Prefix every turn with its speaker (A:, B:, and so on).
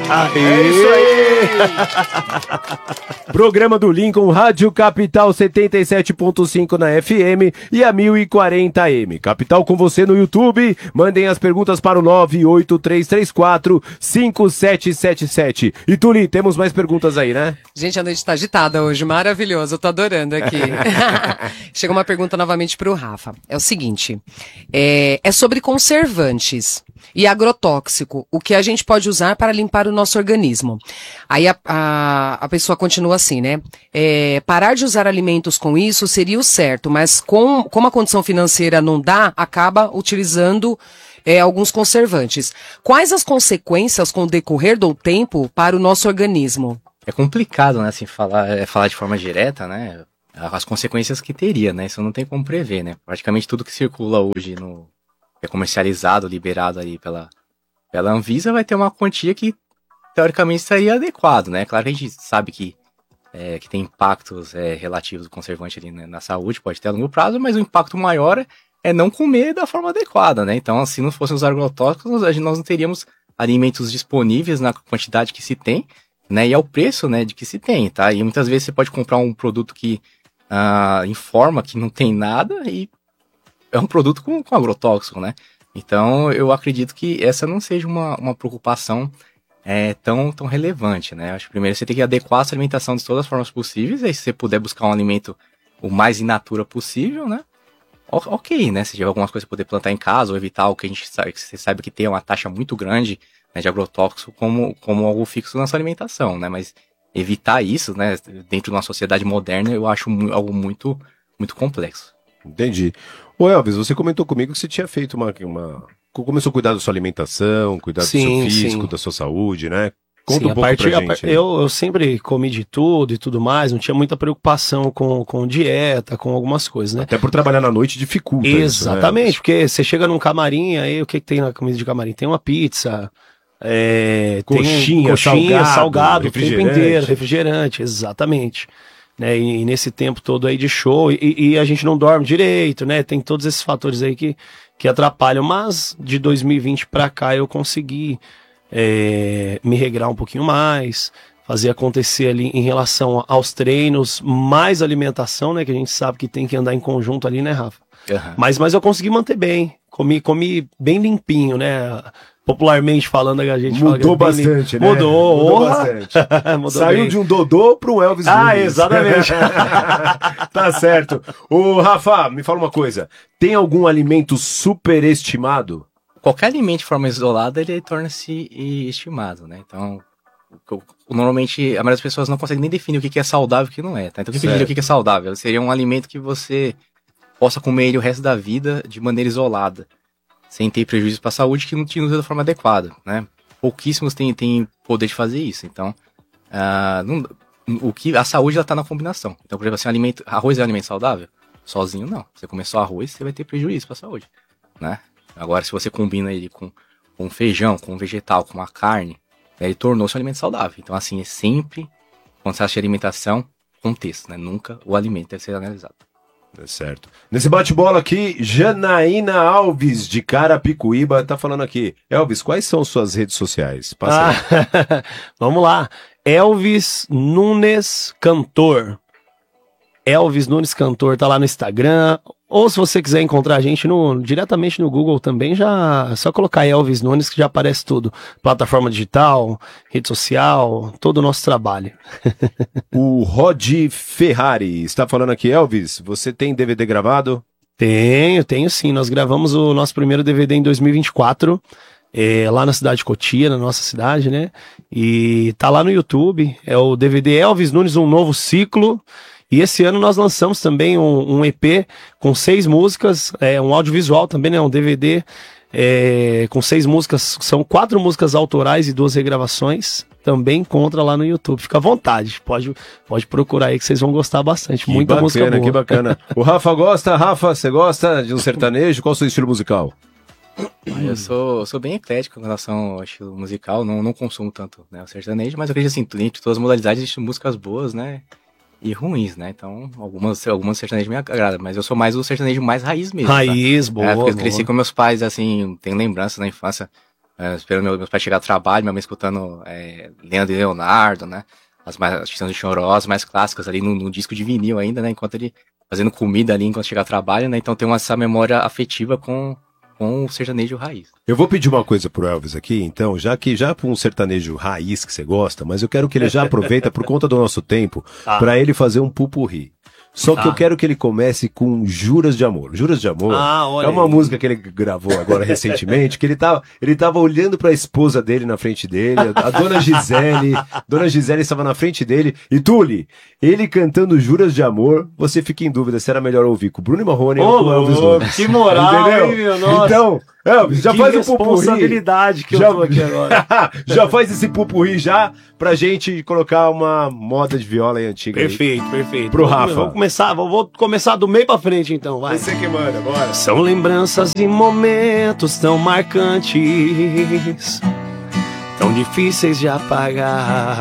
A: É isso aí! Programa do Lincoln, Rádio Capital 77.5 na FM e a 1040M. Capital com você no YouTube. Mandem as perguntas para o 983345777. E Tuli, temos mais perguntas aí, né?
B: Gente, a noite tá agitada hoje, maravilhoso, eu tô adorando aqui. Chega uma pergunta novamente pro Rafa. É o seguinte, é sobre conservantes e agrotóxico, o que a gente pode usar para limpar o nosso organismo. Aí a pessoa continua assim, né? Parar de usar alimentos com isso seria o certo, mas como a condição financeira não dá, acaba utilizando alguns conservantes. Quais as consequências com o decorrer do tempo para o nosso organismo?
C: É complicado, né, assim, falar de forma direta, né? As consequências que teria, né? Isso não tem como prever, né? Praticamente tudo que circula hoje é comercializado, liberado aí pela Anvisa, vai ter uma quantia que teoricamente seria adequado, né? Claro que a gente sabe que tem impactos relativos do conservante ali, né, na saúde, pode ter a longo prazo, mas o impacto maior é não comer da forma adequada, né? Então, se não fossem os agrotóxicos, nós não teríamos alimentos disponíveis na quantidade que se tem, né? E ao preço, né, de que se tem, tá? E muitas vezes você pode comprar um produto que informa que não tem nada e é um produto com agrotóxico, né? Então, eu acredito que essa não seja uma preocupação tão relevante, né? Acho que primeiro você tem que adequar a sua alimentação de todas as formas possíveis, aí se você puder buscar um alimento o mais in natura possível, né? Ok, né? Se tiver algumas coisas para poder plantar em casa, ou evitar o que você sabe que tem uma taxa muito grande, né, de agrotóxico como algo fixo na sua alimentação, né? Mas evitar isso, né, dentro de uma sociedade moderna, eu acho algo muito, muito complexo.
A: Entendi. Ô Elvis, você comentou comigo que você tinha feito começou a cuidar da sua alimentação, cuidar do seu físico, da sua saúde, né? Conta um pouco pra gente.
D: Eu sempre comi de tudo e tudo mais, não tinha muita preocupação com dieta, com algumas coisas, né?
A: Até por trabalhar na noite dificulta.
D: Exatamente,
A: isso, né?
D: Porque você chega num camarim, aí o que tem na comida de camarim? Tem uma pizza,
A: coxinha,
D: salgado o tempo inteiro, refrigerante, exatamente. Né, e nesse tempo todo aí de show, e a gente não dorme direito, né? Tem todos esses fatores aí que atrapalham, mas de 2020 pra cá eu consegui me regrar um pouquinho mais, fazer acontecer ali em relação aos treinos, mais alimentação, né? Que a gente sabe que tem que andar em conjunto ali, né, Rafa? Uhum. Mas eu consegui manter bem, comi bem limpinho, né? Popularmente falando, a gente
A: mudou bastante, né?
D: Mudou
A: bastante. Saiu bem. De um Dodô para um Elvis Nunes.
D: Exatamente.
A: Tá certo. Ô, Rafa, me fala uma coisa. Tem algum alimento superestimado?
C: Qualquer alimento de forma isolada, ele torna-se estimado, né? Então, normalmente, a maioria das pessoas não consegue nem definir o que é saudável e o que não é, tá? Então, o que diria o que é saudável? Seria um alimento que você possa comer ele o resto da vida de maneira isolada, sem ter prejuízo para a saúde, que não te usa da forma adequada, né? Pouquíssimos têm poder de fazer isso. Então, a saúde ela tá na combinação. Então, por exemplo, assim, arroz é um alimento saudável? Sozinho, não. Você comer só arroz, você vai ter prejuízo para a saúde, né? Agora, se você combina ele com feijão, com vegetal, com uma carne, ele tornou-se um alimento saudável. Então, assim, é sempre, quando você acha de alimentação, contexto, né? Nunca o alimento deve ser analisado.
A: É certo. Nesse bate-bola aqui, Janaína Alves, de Carapicuíba, tá falando aqui. Elvis, quais são suas redes sociais? Passa aí.
D: Vamos lá. Elvis Nunes Cantor. Elvis Nunes Cantor tá lá no Instagram. Ou se você quiser encontrar a gente diretamente no Google também, é só colocar Elvis Nunes que já aparece tudo. Plataforma digital, rede social, todo o nosso trabalho.
A: O Rod Ferrari está falando aqui, Elvis, você tem DVD gravado?
D: Tenho sim. Nós gravamos o nosso primeiro DVD em 2024, lá na cidade de Cotia, na nossa cidade, né? E tá lá no YouTube, é o DVD Elvis Nunes, Um Novo Ciclo. E esse ano nós lançamos também um EP com 6 músicas, um audiovisual também, né? Um DVD com 6 músicas, são 4 músicas autorais e 2 regravações. Também encontra lá no YouTube. Fica à vontade, pode procurar aí que vocês vão gostar bastante.
A: Que
D: muita
A: bacana,
D: música boa.
A: Que bacana. O Rafa gosta? Rafa, você gosta de um sertanejo? Qual é o seu estilo musical?
C: Eu sou bem eclético em relação ao estilo musical, não consumo tanto, né, o sertanejo, mas eu acredito assim, entre todas as modalidades existem músicas boas, né? E ruins, né? Então, algumas sertanejos me agradam, mas eu sou mais o sertanejo mais raiz mesmo.
D: Raiz,
C: tá?
D: boa.
C: Porque eu cresci com meus pais, assim, tenho lembranças na infância esperando meus pais chegar ao trabalho, minha mãe escutando Leandro e Leonardo, né? As canções de Chorós mais clássicas ali no disco de vinil ainda, né? Enquanto ele fazendo comida ali enquanto chegar ao trabalho, né? Então tem essa memória afetiva com o sertanejo raiz.
A: Eu vou pedir uma coisa pro Elvis aqui, então, já para um sertanejo raiz que você gosta, mas eu quero que ele já aproveita por conta do nosso tempo para ele fazer um pupurri. Só que eu quero que ele comece com Juras de Amor. Juras de Amor é uma música que ele gravou agora recentemente, que ele tava olhando pra esposa dele na frente dele, a Dona Gisele estava na frente dele, e Tuli, ele cantando Juras de Amor, você fica em dúvida se era melhor ouvir com o Bruno Marrone ou com o Elvis Lobo.
D: Que moral, hein, meu? Nossa.
A: Então, Elvis, já faz o pupurri.
D: Responsabilidade que eu tô aqui agora.
A: Já faz esse pupurri já, pra gente colocar uma moda de viola aí antiga.
D: Perfeito.
A: Pro Rafa.
D: Vou começar do meio pra frente então, vai.
A: Você que manda, bora.
D: São lembranças e momentos tão marcantes, tão difíceis de apagar.